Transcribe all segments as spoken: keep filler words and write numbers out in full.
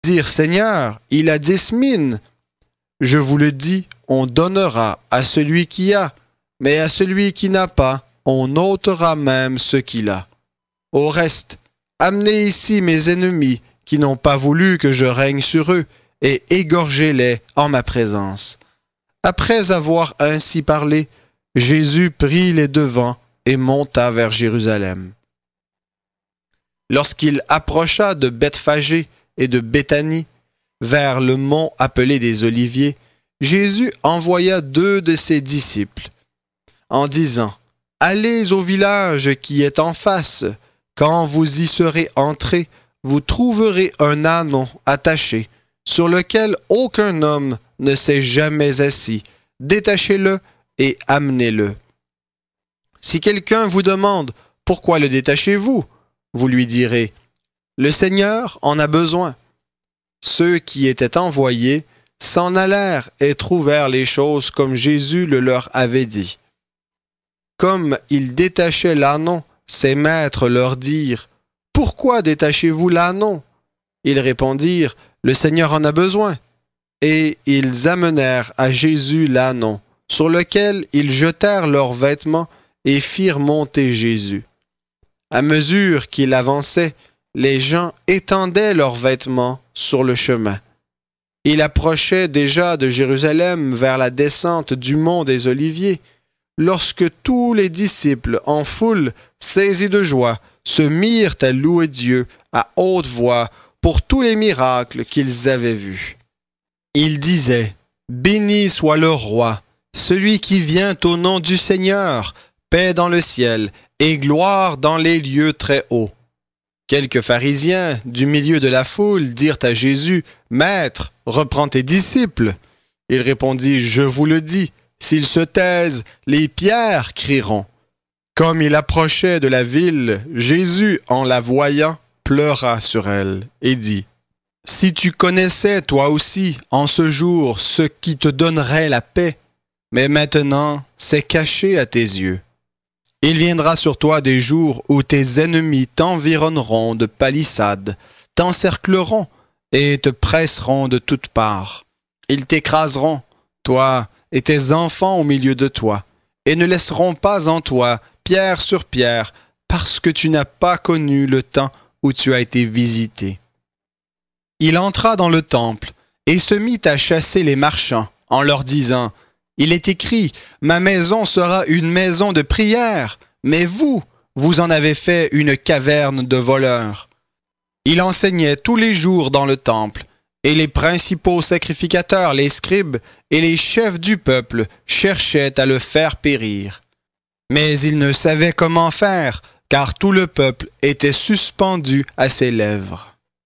Dire Seigneur, il a dix mines. Je vous le dis, on donnera à celui qui a, mais à celui qui n'a pas, on ôtera même ce qu'il a. Au reste, amenez ici mes ennemis qui n'ont pas voulu que je règne sur eux, et égorgez-les en ma présence. Après avoir ainsi parlé, Jésus prit les devants et monta vers Jérusalem. Lorsqu'il approcha de Bethphagée et de Béthanie, vers le mont appelé des Oliviers, Jésus envoya deux de ses disciples, en disant « Allez au village qui est en face. Quand vous y serez entrés, vous trouverez un ânon attaché, sur lequel aucun homme ne s'est jamais assis. Détachez-le et amenez-le. Si quelqu'un vous demande « Pourquoi le détachez-vous » vous lui direz « Le Seigneur en a besoin. » Ceux qui étaient envoyés s'en allèrent et trouvèrent les choses comme Jésus le leur avait dit. Comme ils détachaient l'ânon, ses maîtres leur dirent « Pourquoi détachez-vous l'ânon » Ils répondirent « Le Seigneur en a besoin. » Et ils amenèrent à Jésus l'ânon, sur lequel ils jetèrent leurs vêtements et firent monter Jésus. À mesure qu'il avançait, les gens étendaient leurs vêtements sur le chemin. Il approchait déjà de Jérusalem vers la descente du mont des Oliviers, lorsque tous les disciples, en foule, saisis de joie, se mirent à louer Dieu à haute voix pour tous les miracles qu'ils avaient vus. Ils disaient « Béni soit le roi, celui qui vient au nom du Seigneur, paix dans le ciel et gloire dans les lieux très hauts. » Quelques pharisiens du milieu de la foule dirent à Jésus « Maître, reprends tes disciples. » Il répondit « Je vous le dis, s'ils se taisent, les pierres crieront. » Comme il approchait de la ville, Jésus, en la voyant, pleura sur elle et dit « Si tu connaissais toi aussi, en ce jour, ce qui te donnerait la paix, mais maintenant c'est caché à tes yeux. Il viendra sur toi des jours où tes ennemis t'environneront de palissades, t'encercleront et te presseront de toutes parts. Ils t'écraseront, toi et tes enfants au milieu de toi, et ne laisseront pas en toi pierre sur pierre, parce que tu n'as pas connu le temps où tu as été visité. » Il entra dans le temple et se mit à chasser les marchands, en leur disant « Il est écrit, ma maison sera une maison de prière, mais vous, vous en avez fait une caverne de voleurs. » Il enseignait tous les jours dans le temple, et les principaux sacrificateurs, les scribes et les chefs du peuple cherchaient à le faire périr. Mais ils ne savaient comment faire, car tout le peuple était suspendu à ses lèvres.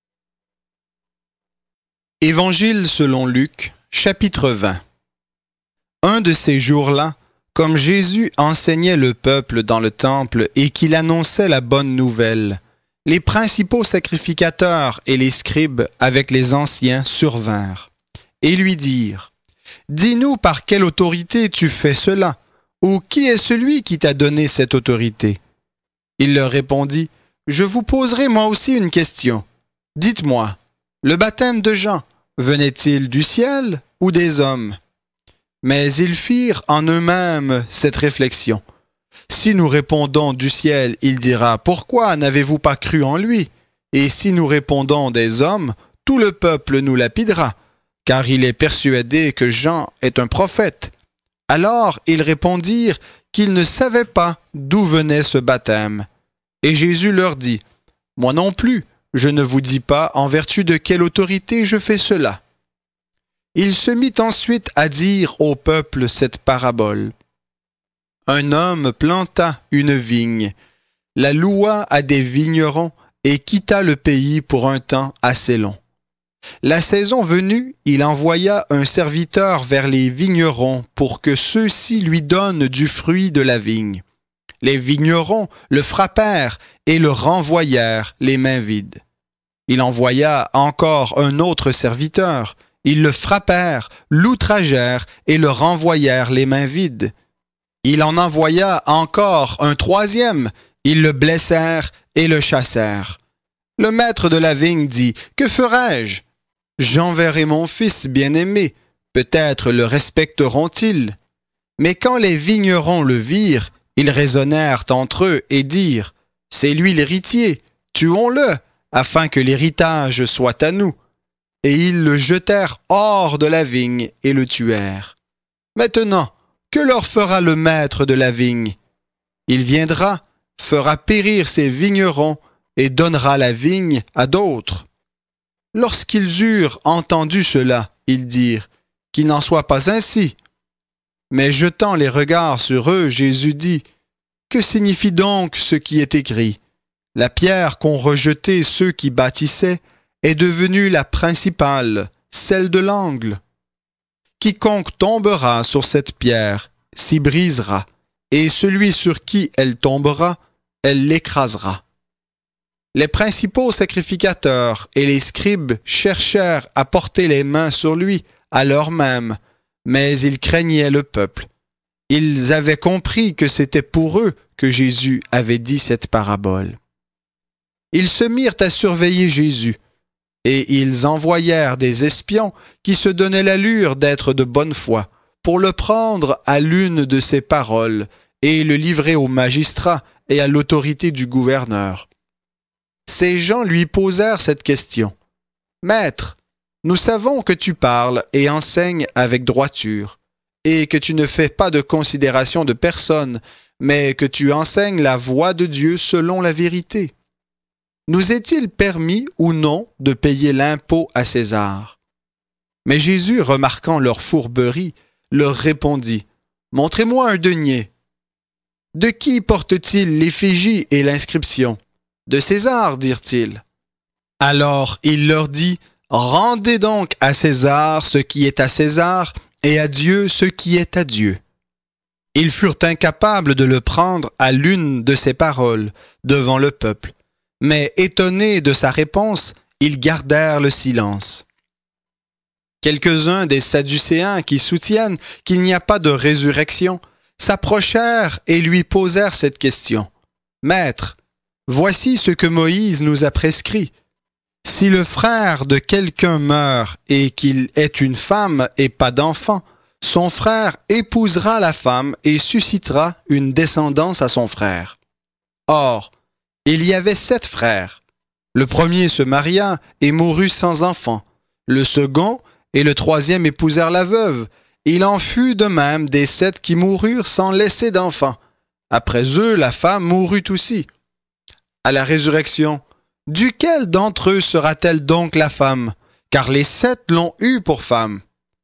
Évangile selon Luc, chapitre vingt. Un de ces jours-là, comme Jésus enseignait le peuple dans le temple et qu'il annonçait la bonne nouvelle, les principaux sacrificateurs et les scribes avec les anciens survinrent et lui dirent « Dis-nous par quelle autorité tu fais cela, ou qui est celui qui t'a donné cette autorité ?» Il leur répondit « Je vous poserai moi aussi une question. Dites-moi, le baptême de Jean, venait-il du ciel ou des hommes ?» Mais ils firent en eux-mêmes cette réflexion. Si nous répondons du ciel, il dira « Pourquoi n'avez-vous pas cru en lui ?» Et si nous répondons des hommes, tout le peuple nous lapidera, car il est persuadé que Jean est un prophète. Alors ils répondirent qu'ils ne savaient pas d'où venait ce baptême. Et Jésus leur dit « Moi non plus, je ne vous dis pas en vertu de quelle autorité je fais cela. » Il se mit ensuite à dire au peuple cette parabole. Un homme planta une vigne, la loua à des vignerons et quitta le pays pour un temps assez long. La saison venue, il envoya un serviteur vers les vignerons pour que ceux-ci lui donnent du fruit de la vigne. Les vignerons le frappèrent et le renvoyèrent les mains vides. Il envoya encore un autre serviteur. Ils le frappèrent, l'outragèrent et le renvoyèrent les mains vides. Il en envoya encore un troisième. Ils le blessèrent et le chassèrent. Le maître de la vigne dit « Que ferai-je ? J'enverrai mon fils bien-aimé, peut-être le respecteront-ils. Mais quand les vignerons le virent, ils raisonnèrent entre eux et dirent, c'est lui l'héritier, tuons-le, afin que l'héritage soit à nous. Et ils le jetèrent hors de la vigne et le tuèrent. Maintenant, que leur fera le maître de la vigne? Il viendra, fera périr ses vignerons et donnera la vigne à d'autres. Lorsqu'ils eurent entendu cela, ils dirent, qu'il n'en soit pas ainsi. Mais jetant les regards sur eux, Jésus dit, que signifie donc ce qui est écrit? La pierre qu'ont rejetée ceux qui bâtissaient est devenue la principale, celle de l'angle. Quiconque tombera sur cette pierre s'y brisera, et celui sur qui elle tombera, elle l'écrasera. Les principaux sacrificateurs et les scribes cherchèrent à porter les mains sur lui à l'heure même, mais ils craignaient le peuple. Ils avaient compris que c'était pour eux que Jésus avait dit cette parabole. Ils se mirent à surveiller Jésus, et ils envoyèrent des espions qui se donnaient l'allure d'être de bonne foi, pour le prendre à l'une de ses paroles et le livrer aux magistrats et à l'autorité du gouverneur. Ces gens lui posèrent cette question. « Maître, nous savons que tu parles et enseignes avec droiture, et que tu ne fais pas de considération de personne, mais que tu enseignes la voie de Dieu selon la vérité. Nous est-il permis ou non de payer l'impôt à César? » Mais Jésus, remarquant leur fourberie, leur répondit, « Montrez-moi un denier. » « De qui porte-t-il l'effigie et l'inscription? » « De César, dirent-ils. Alors il leur dit, « Rendez donc à César ce qui est à César, et à Dieu ce qui est à Dieu. » Ils furent incapables de le prendre à l'une de ses paroles devant le peuple, mais étonnés de sa réponse, ils gardèrent le silence. Quelques-uns des Sadducéens qui soutiennent qu'il n'y a pas de résurrection s'approchèrent et lui posèrent cette question. « Maître, voici ce que Moïse nous a prescrit. Si le frère de quelqu'un meurt et qu'il ait une femme et pas d'enfant, son frère épousera la femme et suscitera une descendance à son frère. Or, il y avait sept frères. Le premier se maria et mourut sans enfant. Le second et le troisième épousèrent la veuve. Il en fut de même des sept qui moururent sans laisser d'enfant. Après eux, la femme mourut aussi. À la résurrection, duquel d'entre eux sera-t-elle donc la femme? Car les sept l'ont eue pour femme. »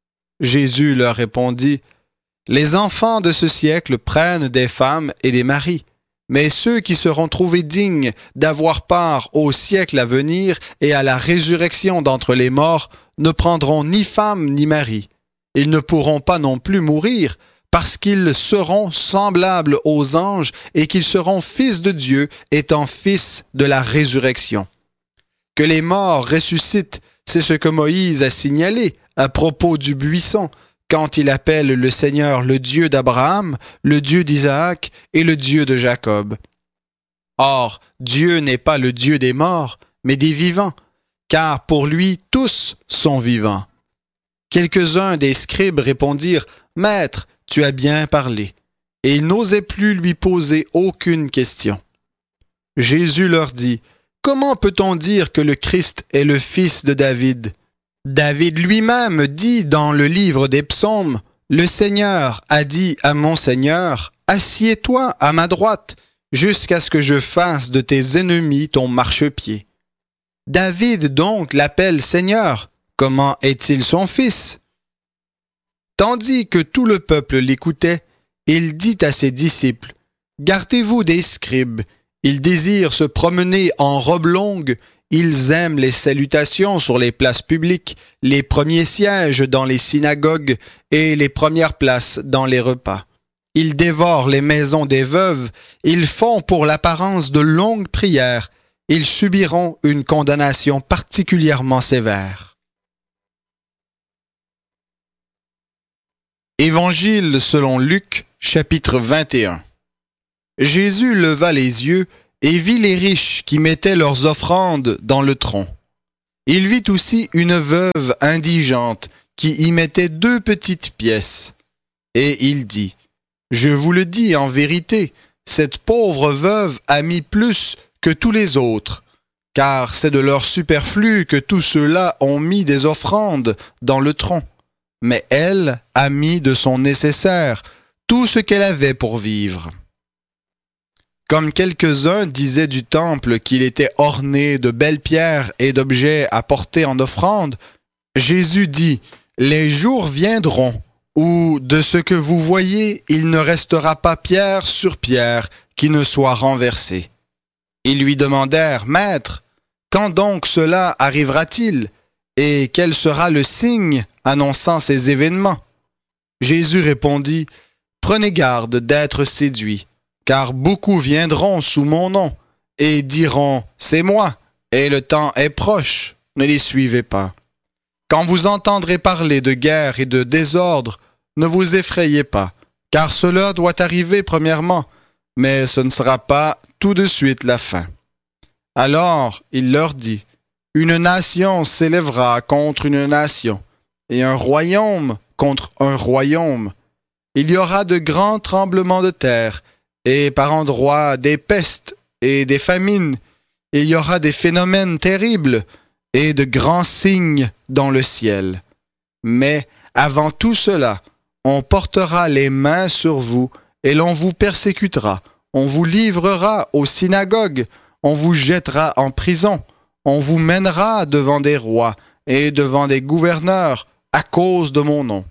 Jésus leur répondit, « Les enfants de ce siècle prennent des femmes et des maris, mais ceux qui seront trouvés dignes d'avoir part au siècle à venir et à la résurrection d'entre les morts ne prendront ni femme ni mari. Ils ne pourront pas non plus mourir, parce qu'ils seront semblables aux anges et qu'ils seront fils de Dieu, étant fils de la résurrection. Que les morts ressuscitent, c'est ce que Moïse a signalé à propos du buisson, quand il appelle le Seigneur le Dieu d'Abraham, le Dieu d'Isaac et le Dieu de Jacob. Or, Dieu n'est pas le Dieu des morts, mais des vivants, car pour lui tous sont vivants. Quelques-uns des scribes répondirent, « Maître, tu as bien parlé. » Et ils n'osaient plus lui poser aucune question. Jésus leur dit, « Comment peut-on dire que le Christ est le fils de David? David lui-même dit dans le livre des psaumes, « Le Seigneur a dit à mon Seigneur, « Assieds-toi à ma droite, jusqu'à ce que je fasse de tes ennemis ton marchepied. » David donc l'appelle Seigneur. Comment est-il son fils? Tandis que tout le peuple l'écoutait, il dit à ses disciples, « Gardez-vous des scribes, ils désirent se promener en robe longue, ils aiment les salutations sur les places publiques, les premiers sièges dans les synagogues et les premières places dans les repas. Ils dévorent les maisons des veuves, ils font pour l'apparence de longues prières, ils subiront une condamnation particulièrement sévère. » Évangile selon Luc, chapitre vingt et un. Jésus leva les yeux et vit les riches qui mettaient leurs offrandes dans le tronc. Il vit aussi une veuve indigente qui y mettait deux petites pièces. Et il dit, « Je vous le dis en vérité, cette pauvre veuve a mis plus que tous les autres, car c'est de leur superflu que tous ceux-là ont mis des offrandes dans le tronc. Mais elle a mis de son nécessaire tout ce qu'elle avait pour vivre. » Comme quelques-uns disaient du temple qu'il était orné de belles pierres et d'objets à porter en offrande, Jésus dit, « Les jours viendront où, de ce que vous voyez, il ne restera pas pierre sur pierre qui ne soit renversée. » Ils lui demandèrent, « Maître, quand donc cela arrivera-t-il? Et quel sera le signe annonçant ces événements? » Jésus répondit, « Prenez garde d'être séduits, car beaucoup viendront sous mon nom et diront, « C'est moi, et le temps est proche, ne les suivez pas. » Quand vous entendrez parler de guerre et de désordre, ne vous effrayez pas, car cela doit arriver premièrement, mais ce ne sera pas tout de suite la fin. Alors il leur dit, « Une nation s'élèvera contre une nation, et un royaume contre un royaume. Il y aura de grands tremblements de terre, et par endroits des pestes et des famines. Il y aura des phénomènes terribles et de grands signes dans le ciel. Mais avant tout cela, on portera les mains sur vous et l'on vous persécutera. On vous livrera aux synagogues, on vous jettera en prison, on vous mènera devant des rois et devant des gouverneurs à cause de mon nom.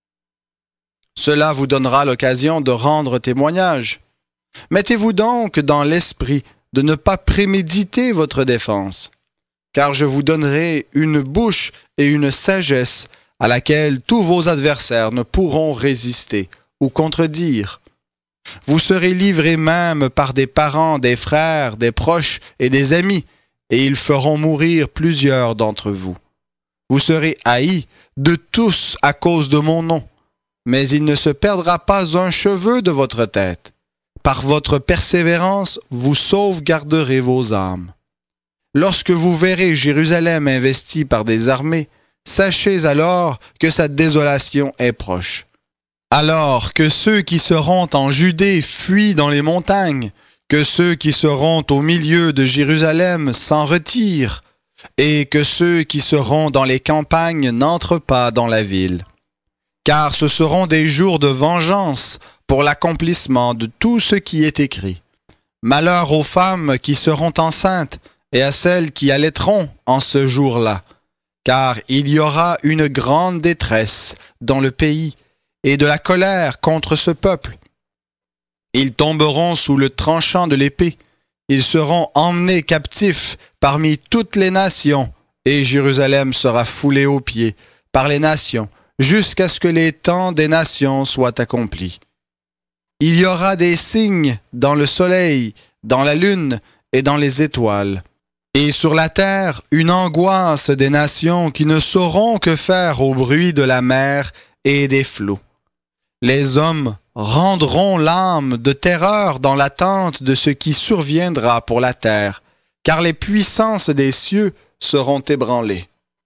Cela vous donnera l'occasion de rendre témoignage. Mettez-vous donc dans l'esprit de ne pas préméditer votre défense, car je vous donnerai une bouche et une sagesse à laquelle tous vos adversaires ne pourront résister ou contredire. Vous serez livrés même par des parents, des frères, des proches et des amis, et ils feront mourir plusieurs d'entre vous. Vous serez haïs de tous à cause de mon nom, mais il ne se perdra pas un cheveu de votre tête. Par votre persévérance, vous sauvegarderez vos âmes. Lorsque vous verrez Jérusalem investie par des armées, sachez alors que sa désolation est proche. Alors que ceux qui seront en Judée fuient dans les montagnes, que ceux qui seront au milieu de Jérusalem s'en retirent, et que ceux qui seront dans les campagnes n'entrent pas dans la ville. Car ce seront des jours de vengeance pour l'accomplissement de tout ce qui est écrit. Malheur aux femmes qui seront enceintes et à celles qui allaiteront en ce jour-là, car il y aura une grande détresse dans le pays et de la colère contre ce peuple. Ils tomberont sous le tranchant de l'épée, ils seront emmenés captifs parmi toutes les nations, et Jérusalem sera foulée aux pieds par les nations, jusqu'à ce que les temps des nations soient accomplis. Il y aura des signes dans le soleil, dans la lune et dans les étoiles. Et sur la terre, une angoisse des nations qui ne sauront que faire au bruit de la mer et des flots. Les hommes rendront l'âme de terreur dans l'attente de ce qui surviendra pour la terre, car les puissances des cieux seront ébranlées.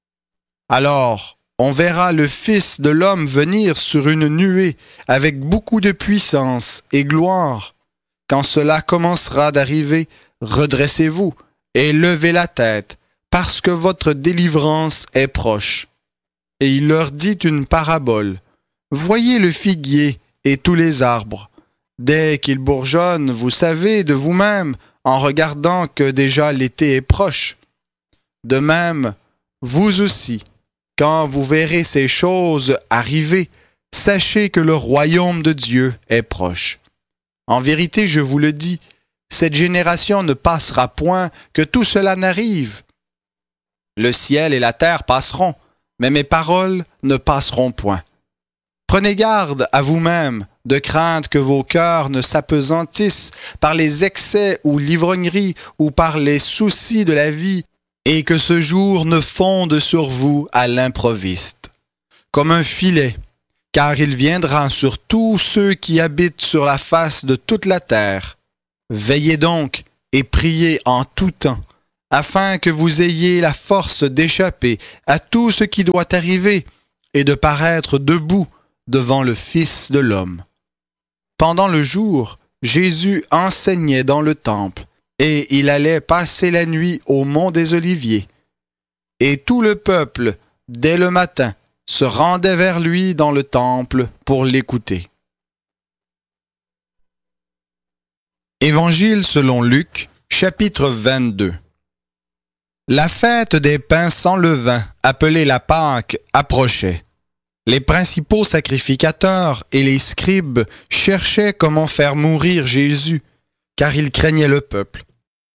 Alors, on verra le Fils de l'homme venir sur une nuée avec beaucoup de puissance et gloire. Quand cela commencera d'arriver, redressez-vous et levez la tête, parce que votre délivrance est proche. Et il leur dit une parabole. Voyez le figuier et tous les arbres. Dès qu'ils bourgeonnent, vous savez de vous-même, en regardant que déjà l'été est proche. De même, vous aussi, quand vous verrez ces choses arriver, sachez que le royaume de Dieu est proche. En vérité, je vous le dis, cette génération ne passera point que tout cela n'arrive. Le ciel et la terre passeront, mais mes paroles ne passeront point. Prenez garde à vous-même, de crainte que vos cœurs ne s'apesantissent par les excès ou l'ivrognerie ou par les soucis de la vie, et que ce jour ne fonde sur vous à l'improviste, comme un filet, car il viendra sur tous ceux qui habitent sur la face de toute la terre. Veillez donc et priez en tout temps, afin que vous ayez la force d'échapper à tout ce qui doit arriver et de paraître debout devant le Fils de l'homme. » Pendant le jour, Jésus enseignait dans le temple, et il allait passer la nuit au mont des Oliviers. Et tout le peuple, dès le matin, se rendait vers lui dans le temple pour l'écouter. Évangile selon Luc, chapitre vingt-deux. La fête des pains sans levain, appelée la Pâque, approchait. Les principaux sacrificateurs et les scribes cherchaient comment faire mourir Jésus, car ils craignaient le peuple.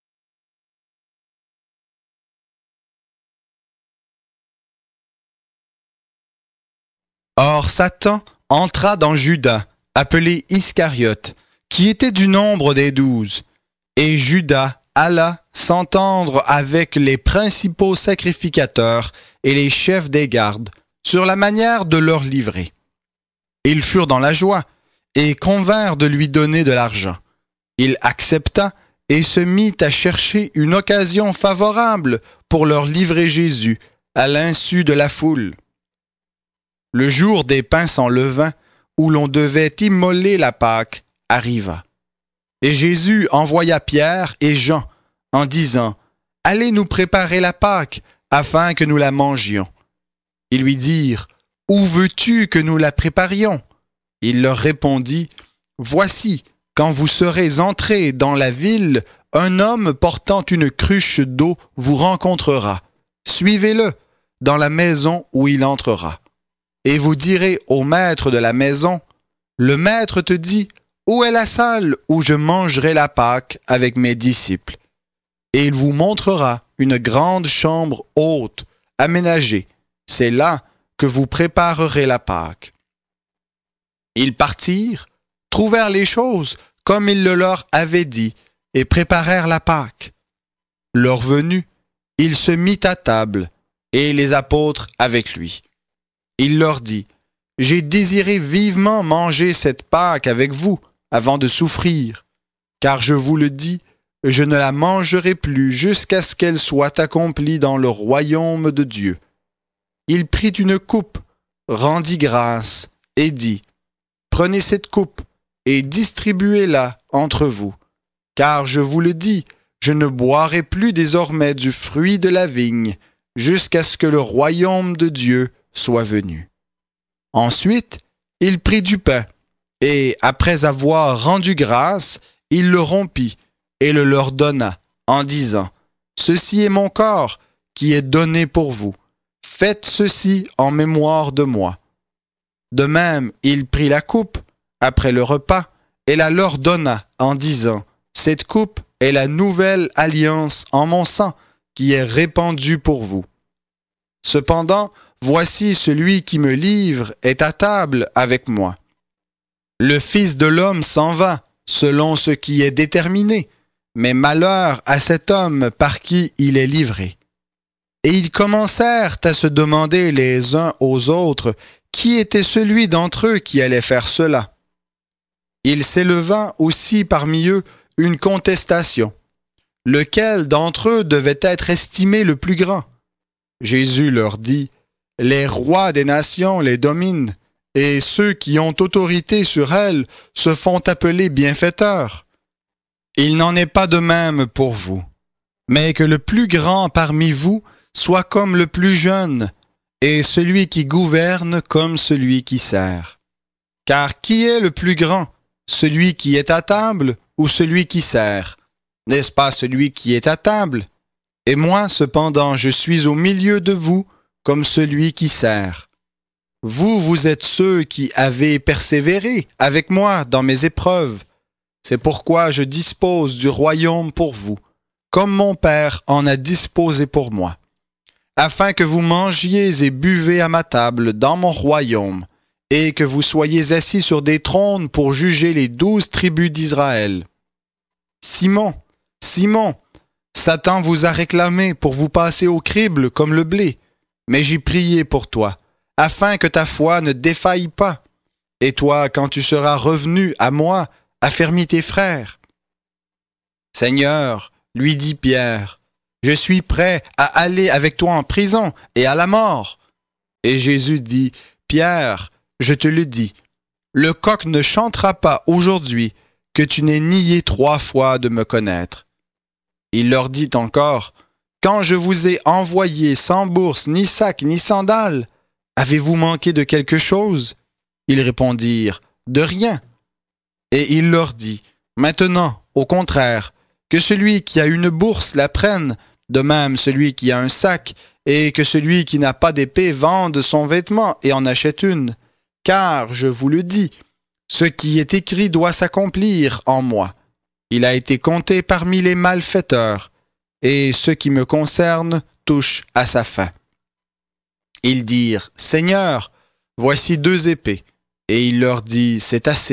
Or Satan entra dans Judas, appelé Iscariote, qui était du nombre des douze, et Judas alla s'entendre avec les principaux sacrificateurs et les chefs des gardes sur la manière de leur livrer. Ils furent dans la joie et convinrent de lui donner de l'argent. Il accepta et se mit à chercher une occasion favorable pour leur livrer Jésus à l'insu de la foule. Le jour des pains sans levain, où l'on devait immoler la Pâque, arriva. Et Jésus envoya Pierre et Jean en disant « Allez nous préparer la Pâque, afin que nous la mangions. » Ils lui dirent « Où veux-tu que nous la préparions ?» Il leur répondit « Voici, quand vous serez entrés dans la ville, un homme portant une cruche d'eau vous rencontrera. Suivez-le dans la maison où il entrera. Et vous direz au maître de la maison, « Le maître te dit, où est la salle où je mangerai la Pâque avec mes disciples ?» Et il vous montrera une grande chambre haute, aménagée. C'est là que vous préparerez la Pâque. Ils partirent, trouvèrent les choses comme il le leur avait dit, et préparèrent la Pâque. Leur venue, il se mit à table, et les apôtres avec lui. Il leur dit, « J'ai désiré vivement manger cette Pâque avec vous avant de souffrir, car je vous le dis, je ne la mangerai plus jusqu'à ce qu'elle soit accomplie dans le royaume de Dieu. » Il prit une coupe, rendit grâce et dit, « Prenez cette coupe et distribuez-la entre vous, car je vous le dis, je ne boirai plus désormais du fruit de la vigne jusqu'à ce que le royaume de Dieu soit venu. » Ensuite, il prit du pain, et après avoir rendu grâce, il le rompit et le leur donna, en disant, « Ceci est mon corps qui est donné pour vous. Faites ceci en mémoire de moi. » De même, il prit la coupe, après le repas, et la leur donna, en disant, « Cette coupe est la nouvelle alliance en mon sang, qui est répandue pour vous. Cependant, voici celui qui me livre est à table avec moi. Le Fils de l'homme s'en va, selon ce qui est déterminé, mais malheur à cet homme par qui il est livré. » Et ils commencèrent à se demander les uns aux autres qui était celui d'entre eux qui allait faire cela. Il s'éleva aussi parmi eux une contestation. Lequel d'entre eux devait être estimé le plus grand? Jésus leur dit, « Les rois des nations les dominent, et ceux qui ont autorité sur elles se font appeler bienfaiteurs. Il n'en est pas de même pour vous, mais que le plus grand parmi vous soit comme le plus jeune, et celui qui gouverne comme celui qui sert. Car qui est le plus grand, celui qui est à table ou celui qui sert? N'est-ce pas celui qui est à table? Et moi, cependant, je suis au milieu de vous comme celui qui sert. Vous, vous êtes ceux qui avez persévéré avec moi dans mes épreuves. C'est pourquoi je dispose du royaume pour vous, comme mon Père en a disposé pour moi, afin que vous mangiez et buvez à ma table dans mon royaume, et que vous soyez assis sur des trônes pour juger les douze tribus d'Israël. Simon, Simon, Satan vous a réclamé pour vous passer au crible comme le blé, mais j'ai prié pour toi, afin que ta foi ne défaille pas. Et toi, quand tu seras revenu à moi, affermis tes frères. Seigneur, lui dit Pierre, je suis prêt à aller avec toi en prison et à la mort. » Et Jésus dit, « Pierre, je te le dis, le coq ne chantera pas aujourd'hui que tu n'aies nié trois fois de me connaître. » Il leur dit encore, « Quand je vous ai envoyé sans bourse, ni sac, ni sandales, avez-vous manqué de quelque chose? » Ils répondirent, « De rien. » Et il leur dit, « Maintenant, au contraire, que celui qui a une bourse la prenne, de même celui qui a un sac, et que celui qui n'a pas d'épée vende son vêtement et en achète une. Car, je vous le dis, ce qui est écrit doit s'accomplir en moi. Il a été compté parmi les malfaiteurs, et ce qui me concerne touche à sa fin. » Ils dirent, « Seigneur, voici deux épées. » Et il leur dit, « C'est assez. »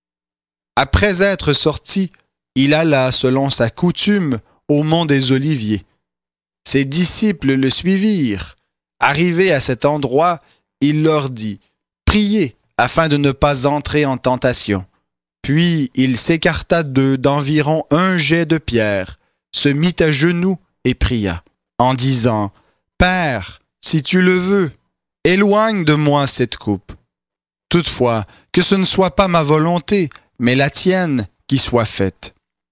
Après être sorti, il alla, selon sa coutume, au mont des Oliviers. Ses disciples le suivirent. Arrivé à cet endroit, il leur dit, « Priez, afin de ne pas entrer en tentation. » Puis il s'écarta d'eux d'environ un jet de pierre, se mit à genoux et pria, en disant, « Père, si tu le veux, éloigne de moi cette coupe. Toutefois, que ce ne soit pas ma volonté, mais la tienne qui soit faite. »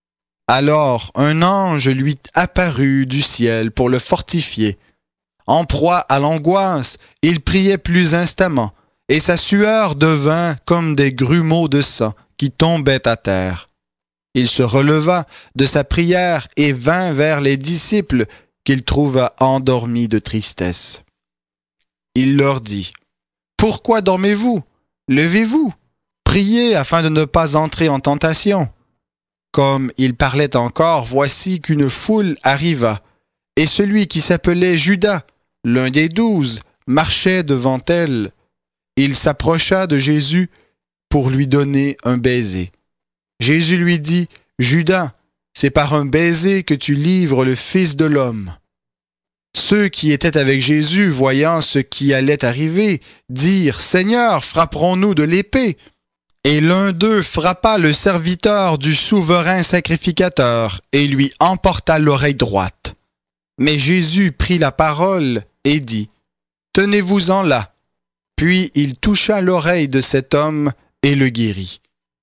Alors un ange lui apparut du ciel pour le fortifier. En proie à l'angoisse, il priait plus instamment, et sa sueur devint comme des grumeaux de sang qui tombaient à terre. Il se releva de sa prière et vint vers les disciples qu'il trouva endormis de tristesse. Il leur dit, « Pourquoi dormez-vous? Levez-vous, priez afin de ne pas entrer en tentation. » Comme il parlait encore, voici qu'une foule arriva, et celui qui s'appelait Judas, l'un des douze, marchait devant elle. Il s'approcha de Jésus pour lui donner un baiser. Jésus lui dit, « Judas, c'est par un baiser que tu livres le Fils de l'homme. » Ceux qui étaient avec Jésus, voyant ce qui allait arriver, dirent, « Seigneur, frapperons-nous de l'épée? » Et l'un d'eux frappa le serviteur du souverain sacrificateur et lui emporta l'oreille droite. Mais Jésus prit la parole et dit, « Tenez-vous-en là. » Puis il toucha l'oreille de cet homme et le guérit.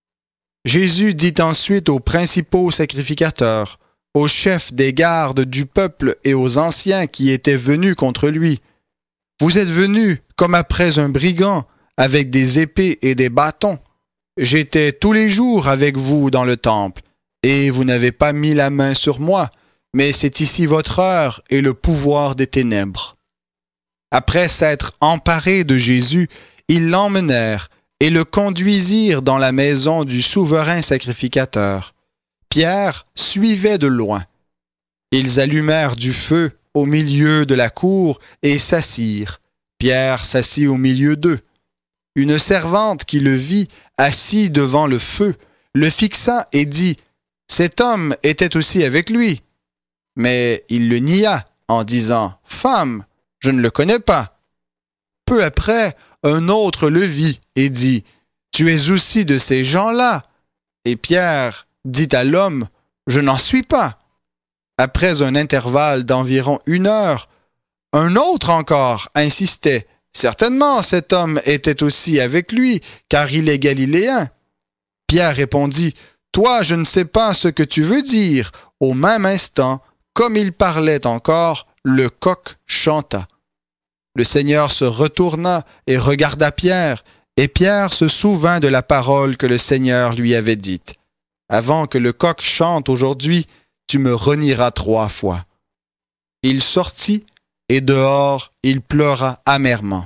Jésus dit ensuite aux principaux sacrificateurs, aux chefs des gardes du peuple et aux anciens qui étaient venus contre lui, « Vous êtes venus comme après un brigand, avec des épées et des bâtons. J'étais tous les jours avec vous dans le temple, et vous n'avez pas mis la main sur moi, mais c'est ici votre heure et le pouvoir des ténèbres. » Après s'être emparés de Jésus, ils l'emmenèrent et le conduisirent dans la maison du souverain sacrificateur. Pierre suivait de loin. Ils allumèrent du feu au milieu de la cour et s'assirent. Pierre s'assit au milieu d'eux. Une servante qui le vit assis devant le feu le fixa et dit, « Cet homme était aussi avec lui. » Mais il le nia en disant, « Femme, je ne le connais pas. » Peu après, un autre le vit et dit, « Tu es aussi de ces gens-là. » Et Pierre dit à l'homme, « Je n'en suis pas. » Après un intervalle d'environ une heure, un autre encore insistait, « Certainement, cet homme était aussi avec lui, car il est galiléen. » Pierre répondit, « Toi, je ne sais pas ce que tu veux dire. » Au même instant, comme il parlait encore, le coq chanta. Le Seigneur se retourna et regarda Pierre, et Pierre se souvint de la parole que le Seigneur lui avait dite. « Avant que le coq chante aujourd'hui, tu me renieras trois fois. » Il sortit, et dehors, il pleura amèrement.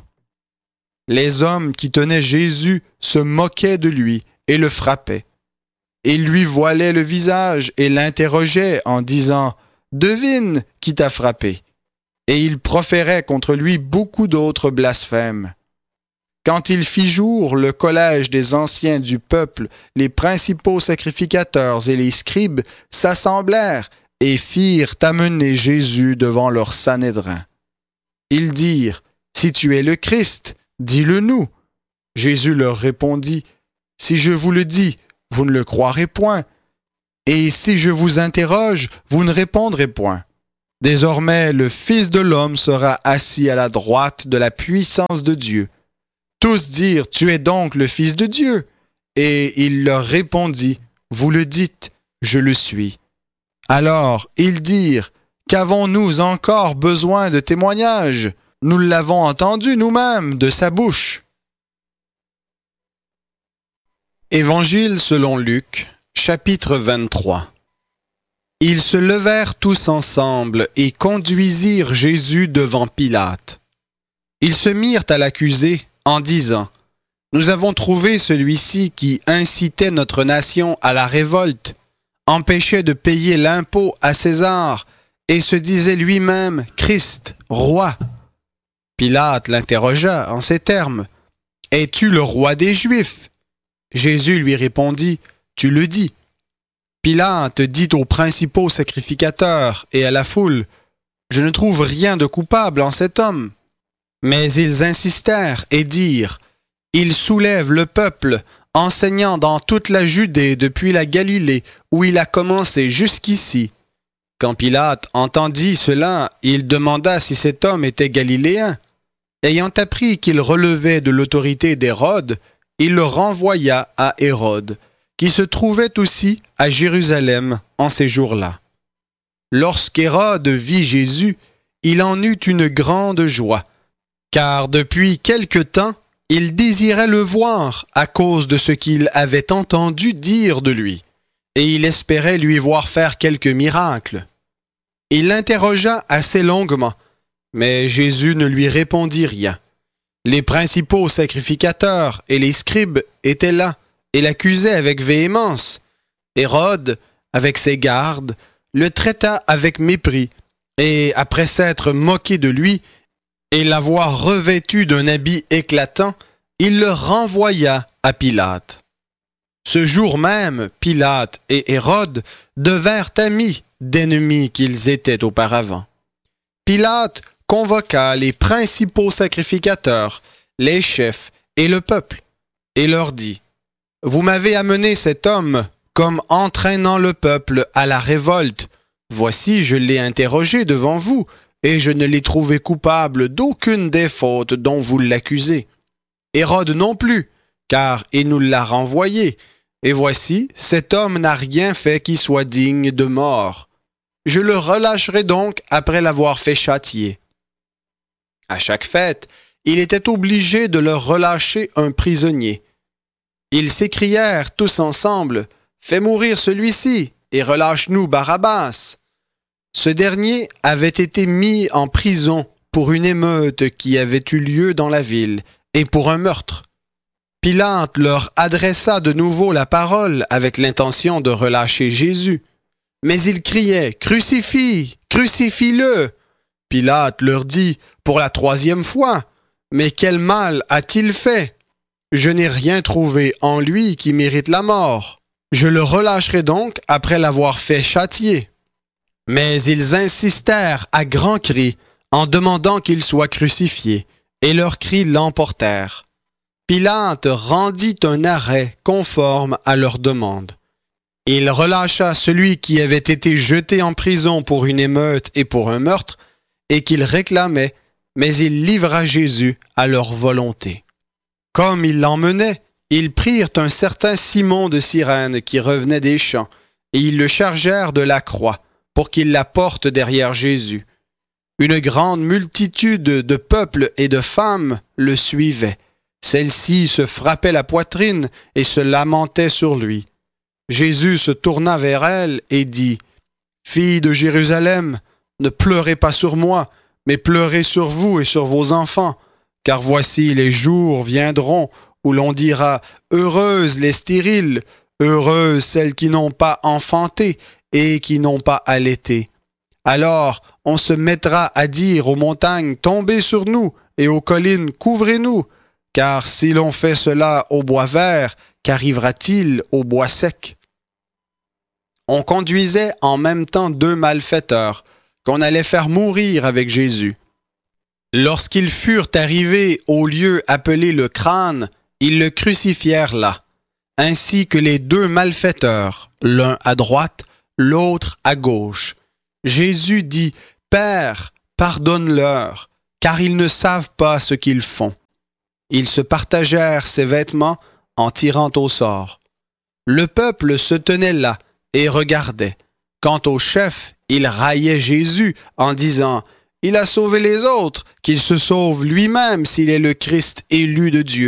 Les hommes qui tenaient Jésus se moquaient de lui et le frappaient. Ils lui voilaient le visage et l'interrogeaient en disant, « Devine qui t'a frappé. » Et ils proféraient contre lui beaucoup d'autres blasphèmes. Quand il fit jour, le collège des anciens du peuple, les principaux sacrificateurs et les scribes s'assemblèrent et firent amener Jésus devant leur Sanhédrin. Ils dirent, « Si tu es le Christ, dis-le nous. » Jésus leur répondit, « Si je vous le dis, vous ne le croirez point, et si je vous interroge, vous ne répondrez point. Désormais, le Fils de l'homme sera assis à la droite de la puissance de Dieu. Tous dirent, tu es donc le Fils de Dieu. Et il leur répondit, vous le dites, je le suis. Alors ils dirent, qu'avons-nous encore besoin de témoignages? Nous l'avons entendu nous-mêmes de sa bouche. Évangile selon Luc, chapitre vingt-trois. Ils se levèrent tous ensemble et conduisirent Jésus devant Pilate. Ils se mirent à l'accuser en disant, « Nous avons trouvé celui-ci qui incitait notre nation à la révolte, empêchait de payer l'impôt à César et se disait lui-même Christ, roi. » Pilate l'interrogea en ces termes, « Es-tu le roi des Juifs ?» Jésus lui répondit, « Tu le dis. » Pilate dit aux principaux sacrificateurs et à la foule, « Je ne trouve rien de coupable en cet homme. » Mais ils insistèrent et dirent, « Il soulève le peuple, enseignant dans toute la Judée depuis la Galilée, où il a commencé jusqu'ici. » Quand Pilate entendit cela, il demanda si cet homme était galiléen. Ayant appris qu'il relevait de l'autorité d'Hérode, il le renvoya à Hérode, qui se trouvait aussi à Jérusalem en ces jours-là. Lorsqu'Hérode vit Jésus, il en eut une grande joie, car depuis quelque temps, il désirait le voir à cause de ce qu'il avait entendu dire de lui, et il espérait lui voir faire quelques miracles. Il l'interrogea assez longuement, mais Jésus ne lui répondit rien. Les principaux sacrificateurs et les scribes étaient là et l'accusaient avec véhémence. Hérode, avec ses gardes, le traita avec mépris, et après s'être moqué de lui et l'avoir revêtu d'un habit éclatant, il le renvoya à Pilate. Ce jour même, Pilate et Hérode devinrent amis d'ennemis qu'ils étaient auparavant. Pilate convoqua les principaux sacrificateurs, les chefs et le peuple, et leur dit, « Vous m'avez amené cet homme comme entraînant le peuple à la révolte. Voici, je l'ai interrogé devant vous, et je ne l'ai trouvé coupable d'aucune des fautes dont vous l'accusez. Hérode non plus, car il nous l'a renvoyé, et voici, cet homme n'a rien fait qui soit digne de mort. Je le relâcherai donc après l'avoir fait châtier. » À chaque fête, il était obligé de leur relâcher un prisonnier. Ils s'écrièrent tous ensemble, « Fais mourir celui-ci et relâche-nous Barabbas. » Ce dernier avait été mis en prison pour une émeute qui avait eu lieu dans la ville et pour un meurtre. Pilate leur adressa de nouveau la parole avec l'intention de relâcher Jésus. Mais ils criaient, « Crucifie, crucifie-le » Pilate leur dit pour la troisième fois, « Mais quel mal a-t-il fait? Je n'ai rien trouvé en lui qui mérite la mort. Je le relâcherai donc après l'avoir fait châtier. » Mais ils insistèrent à grands cris en demandant qu'il soit crucifié, et leurs cris l'emportèrent. Pilate rendit un arrêt conforme à leur demande. Il relâcha celui qui avait été jeté en prison pour une émeute et pour un meurtre, et qu'il réclamait, mais il livra Jésus à leur volonté. Comme ils l'emmenaient, ils prirent un certain Simon de Cyrène qui revenait des champs, et ils le chargèrent de la croix pour qu'il la porte derrière Jésus. Une grande multitude de peuples et de femmes le suivaient. Celles-ci se frappaient la poitrine et se lamentaient sur lui. Jésus se tourna vers elles et dit, « Filles de Jérusalem, ne pleurez pas sur moi, mais pleurez sur vous et sur vos enfants, car voici les jours viendront où l'on dira « Heureuses les stériles, heureuses celles qui n'ont pas enfanté et qui n'ont pas allaité. » Alors on se mettra à dire aux montagnes « Tombez sur nous » et aux collines « Couvrez-nous » car si l'on fait cela au bois vert, qu'arrivera-t-il au bois sec? On conduisait en même temps deux malfaiteurs qu'on allait faire mourir avec Jésus. Lorsqu'ils furent arrivés au lieu appelé le crâne, ils le crucifièrent là, ainsi que les deux malfaiteurs, l'un à droite, l'autre à gauche. Jésus dit, « Père, pardonne-leur, car ils ne savent pas ce qu'ils font. » Ils se partagèrent ses vêtements en tirant au sort. Le peuple se tenait là et regardait. Quant au chef, il raillait Jésus en disant « Il a sauvé les autres, qu'il se sauve lui-même s'il est le Christ élu de Dieu. »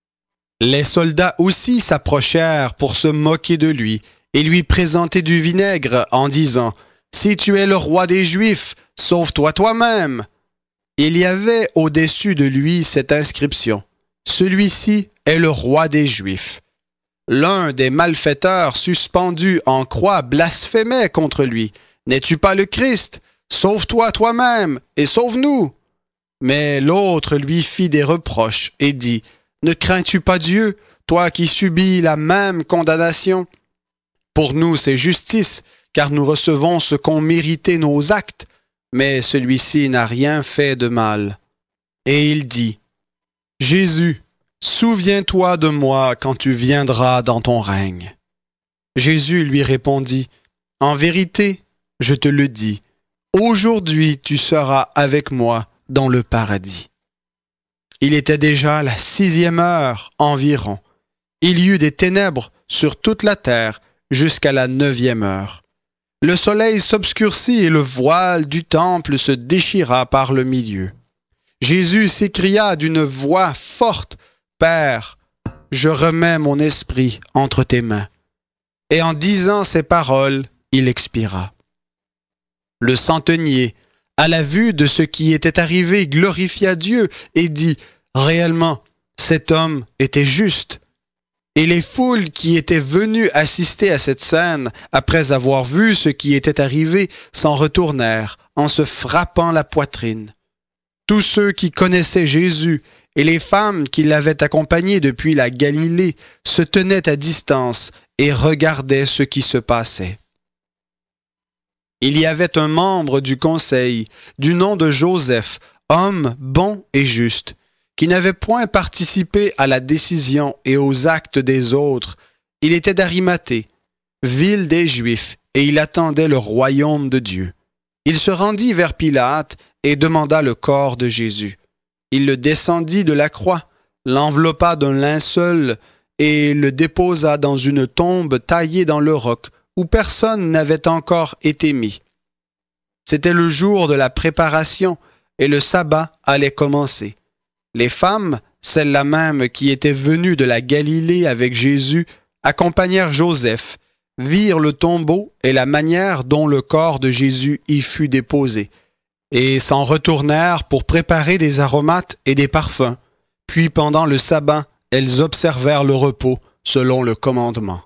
Les soldats aussi s'approchèrent pour se moquer de lui et lui présenter du vinaigre en disant « Si tu es le roi des Juifs, sauve-toi toi-même. » Il y avait au-dessus de lui cette inscription « Celui-ci est le roi des Juifs. » L'un des malfaiteurs suspendus en croix blasphémait contre lui. « N'es-tu pas le Christ? Sauve-toi toi-même et sauve-nous. » Mais l'autre lui fit des reproches et dit « Ne crains-tu pas Dieu, toi qui subis la même condamnation? Pour nous c'est justice, car nous recevons ce qu'ont mérité nos actes, mais celui-ci n'a rien fait de mal. » Et il dit « Jésus, souviens-toi de moi quand tu viendras dans ton règne. » Jésus lui répondit « En vérité, je te le dis, aujourd'hui tu seras avec moi dans le paradis. » Il était déjà la sixième heure environ. Il y eut des ténèbres sur toute la terre jusqu'à la neuvième heure. Le soleil s'obscurcit et le voile du temple se déchira par le milieu. Jésus s'écria d'une voix forte, « Père, je remets mon esprit entre tes mains. » Et en disant ces paroles, il expira. Le centenier, à la vue de ce qui était arrivé, glorifia Dieu et dit « Réellement, cet homme était juste. » Et les foules qui étaient venues assister à cette scène, après avoir vu ce qui était arrivé, s'en retournèrent en se frappant la poitrine. Tous ceux qui connaissaient Jésus et les femmes qui l'avaient accompagné depuis la Galilée se tenaient à distance et regardaient ce qui se passait. Il y avait un membre du conseil, du nom de Joseph, homme bon et juste, qui n'avait point participé à la décision et aux actes des autres. Il était d'Arimathée, ville des Juifs, et il attendait le royaume de Dieu. Il se rendit vers Pilate et demanda le corps de Jésus. Il le descendit de la croix, l'enveloppa d'un linceul et le déposa dans une tombe taillée dans le roc, où personne n'avait encore été mis. C'était le jour de la préparation, et le sabbat allait commencer. Les femmes, celles-là même qui étaient venues de la Galilée avec Jésus, accompagnèrent Joseph, virent le tombeau et la manière dont le corps de Jésus y fut déposé, et s'en retournèrent pour préparer des aromates et des parfums. Puis pendant le sabbat, elles observèrent le repos selon le commandement.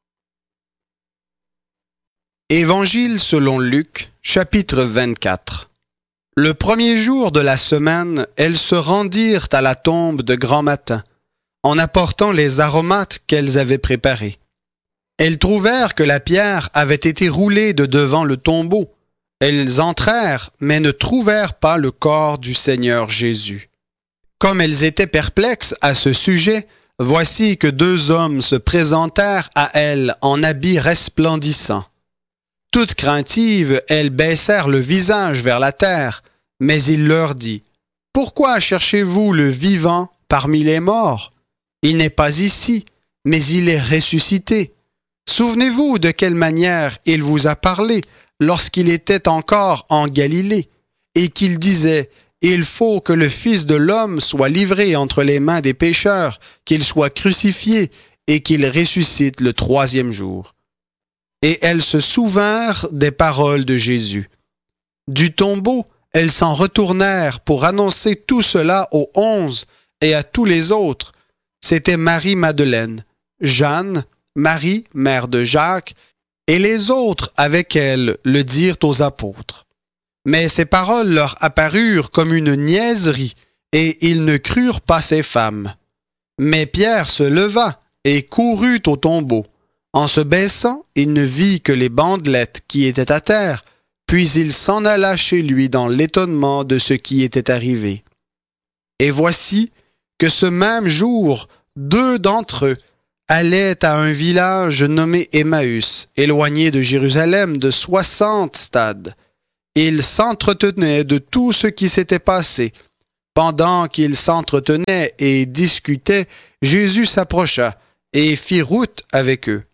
Évangile selon Luc, chapitre vingt-quatre. Le premier jour de la semaine, elles se rendirent à la tombe de grand matin, en apportant les aromates qu'elles avaient préparés. Elles trouvèrent que la pierre avait été roulée de devant le tombeau. Elles entrèrent, mais ne trouvèrent pas le corps du Seigneur Jésus. Comme elles étaient perplexes à ce sujet, voici que deux hommes se présentèrent à elles en habits resplendissants. Toutes craintives, elles baissèrent le visage vers la terre, mais il leur dit « Pourquoi cherchez-vous le vivant parmi les morts? Il n'est pas ici, mais il est ressuscité. Souvenez-vous de quelle manière il vous a parlé lorsqu'il était encore en Galilée, et qu'il disait « Il faut que le Fils de l'homme soit livré entre les mains des pécheurs, qu'il soit crucifié et qu'il ressuscite le troisième jour. » Et elles se souvinrent des paroles de Jésus. Du tombeau, elles s'en retournèrent pour annoncer tout cela aux onze et à tous les autres. C'étaient Marie-Madeleine, Jeanne, Marie, mère de Jacques, et les autres avec elle le dirent aux apôtres. Mais ces paroles leur apparurent comme une niaiserie, et ils ne crurent pas ces femmes. Mais Pierre se leva et courut au tombeau. En se baissant, il ne vit que les bandelettes qui étaient à terre, puis il s'en alla chez lui dans l'étonnement de ce qui était arrivé. Et voici que ce même jour, deux d'entre eux allaient à un village nommé Emmaüs, éloigné de Jérusalem de soixante stades. ils s'entretenaient de tout ce qui s'était passé. Pendant qu'ils s'entretenaient et discutaient, Jésus s'approcha et fit route avec eux.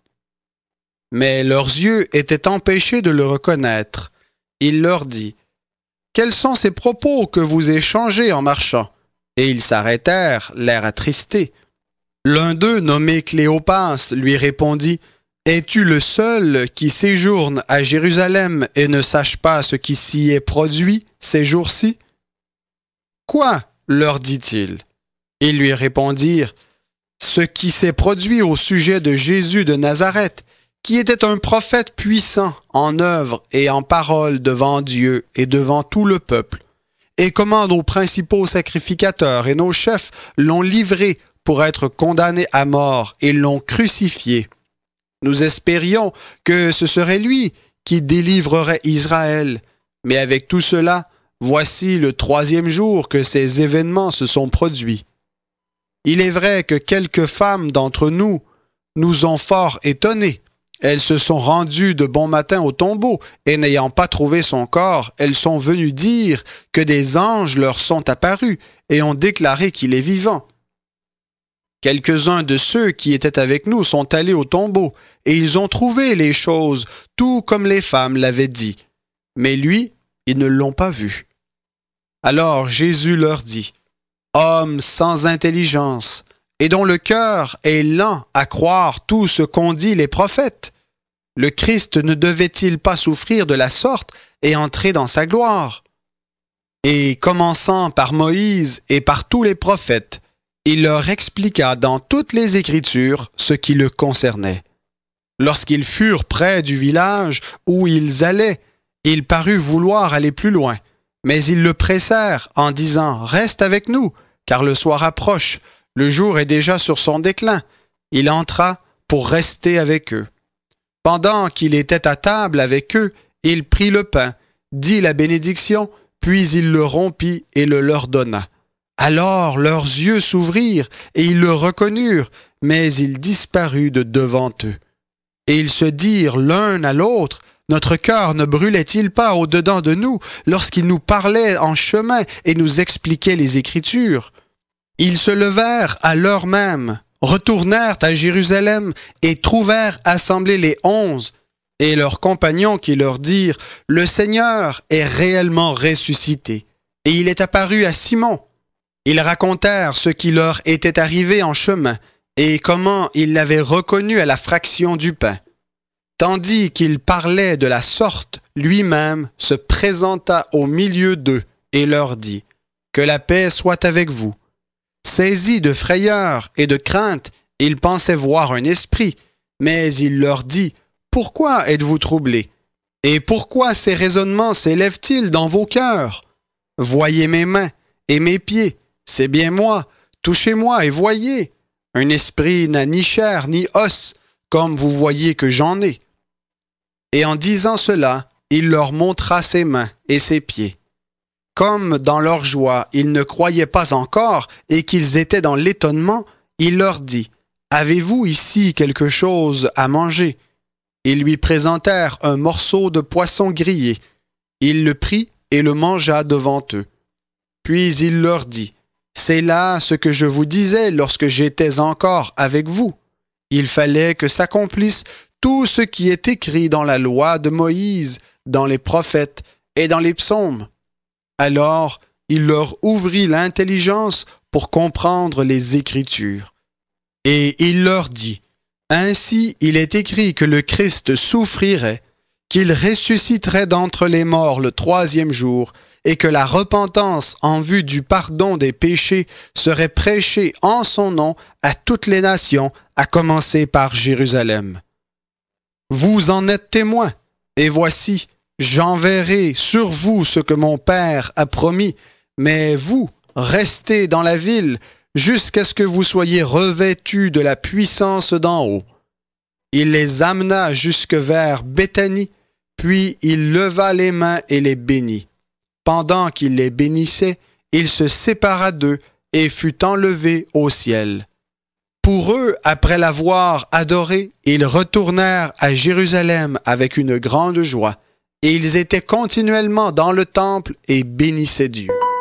Mais leurs yeux étaient empêchés de le reconnaître. Il leur dit, « Quels sont ces propos que vous échangez en marchant? » Et ils s'arrêtèrent, l'air attristé. L'un d'eux, nommé Cléopas, lui répondit, « Es-tu le seul qui séjourne à Jérusalem et ne sache pas ce qui s'y est produit ces jours-ci? » « Quoi? Leur dit-il. Ils lui répondirent, « Ce qui s'est produit au sujet de Jésus de Nazareth, qui était un prophète puissant en œuvre et en parole devant Dieu et devant tout le peuple, et comment nos principaux sacrificateurs et nos chefs l'ont livré pour être condamné à mort et l'ont crucifié. Nous espérions que ce serait lui qui délivrerait Israël, mais avec tout cela, voici le troisième jour que ces événements se sont produits. Il est vrai que quelques femmes d'entre nous nous ont fort étonnés. Elles se sont rendues de bon matin au tombeau, et n'ayant pas trouvé son corps, elles sont venues dire que des anges leur sont apparus et ont déclaré qu'il est vivant. Quelques-uns de ceux qui étaient avec nous sont allés au tombeau, et ils ont trouvé les choses, tout comme les femmes l'avaient dit. Mais lui, ils ne l'ont pas vu. Alors Jésus leur dit, « Hommes sans intelligence, et dont le cœur est lent à croire tout ce qu'ont dit les prophètes. Le Christ ne devait-il pas souffrir de la sorte et entrer dans sa gloire? » Et commençant par Moïse et par tous les prophètes, il leur expliqua dans toutes les Écritures ce qui le concernait. Lorsqu'ils furent près du village où ils allaient, il parut vouloir aller plus loin, mais ils le pressèrent en disant « Reste avec nous, car le soir approche, le jour est déjà sur son déclin. » Il entra pour rester avec eux. Pendant qu'il était à table avec eux, il prit le pain, dit la bénédiction, puis il le rompit et le leur donna. Alors leurs yeux s'ouvrirent et ils le reconnurent, mais il disparut de devant eux. Et ils se dirent l'un à l'autre, « Notre cœur ne brûlait-il pas au-dedans de nous lorsqu'il nous parlait en chemin et nous expliquait les Écritures? » Ils se levèrent à l'heure même, retournèrent à Jérusalem et trouvèrent assemblés les onze et leurs compagnons qui leur dirent, « Le Seigneur est réellement ressuscité, et il est apparu à Simon. » Ils racontèrent ce qui leur était arrivé en chemin et comment ils l'avaient reconnu à la fraction du pain. Tandis qu'il parlait de la sorte, lui-même se présenta au milieu d'eux et leur dit, « Que la paix soit avec vous. » Saisis de frayeur et de crainte, ils pensaient voir un esprit, mais il leur dit, « Pourquoi êtes-vous troublés? Et pourquoi ces raisonnements s'élèvent-ils dans vos cœurs? Voyez mes mains et mes pieds, c'est bien moi, touchez-moi et voyez. Un esprit n'a ni chair ni os, comme vous voyez que j'en ai. » Et en disant cela, il leur montra ses mains et ses pieds. Comme dans leur joie, ils ne croyaient pas encore et qu'ils étaient dans l'étonnement, il leur dit, « Avez-vous ici quelque chose à manger? » Ils lui présentèrent un morceau de poisson grillé. Il le prit et le mangea devant eux. Puis il leur dit, « C'est là ce que je vous disais lorsque j'étais encore avec vous. Il fallait que s'accomplisse tout ce qui est écrit dans la loi de Moïse, dans les prophètes et dans les psaumes. » Alors, il leur ouvrit l'intelligence pour comprendre les Écritures. Et il leur dit, « Ainsi il est écrit que le Christ souffrirait, qu'il ressusciterait d'entre les morts le troisième jour, et que la repentance en vue du pardon des péchés serait prêchée en son nom à toutes les nations, à commencer par Jérusalem. Vous en êtes témoins, et voici, j'enverrai sur vous ce que mon Père a promis, mais vous, restez dans la ville jusqu'à ce que vous soyez revêtus de la puissance d'en haut. » Il les amena jusque vers Béthanie, puis il leva les mains et les bénit. Pendant qu'il les bénissait, il se sépara d'eux et fut enlevé au ciel. Pour eux, après l'avoir adoré, ils retournèrent à Jérusalem avec une grande joie, Et ils étaient continuellement dans le temple et bénissaient Dieu.